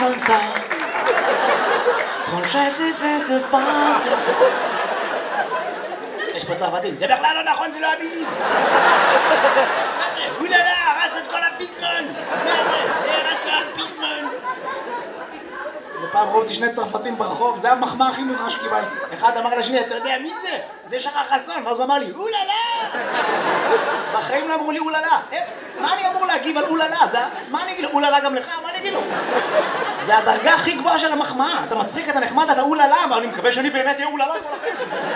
comme ça. Tranché, c'est fait, c'est pas, c'est fait. יש פה צרפתים, זה בכלל לא נכון, זה לא המילים. מה זה? אוללה, הרס את כל הפיזמון. מה זה? הרס לו הפיזמון. זה פעם ראיתי שני צרפתים ברחוב, זה המחמאה הכי מוזרה שקיבלתי. אחד אמר לשני, אתה יודע מי זה? זה שחר חסון. ואז הוא אמר לי, אוללה! בחיים לא אמרו לי אוללה. מה אני אמור להגיב על אוללה? מה אני אגיד לו? אוללה גם לך? מה אני אגיד לו? זה הדרגה הכי גבוהה של המחמאה. אתה מצחיק, אתה נחמד, אתה אוללה, אבל אני מקווה שאני באמת אהיה אוללה.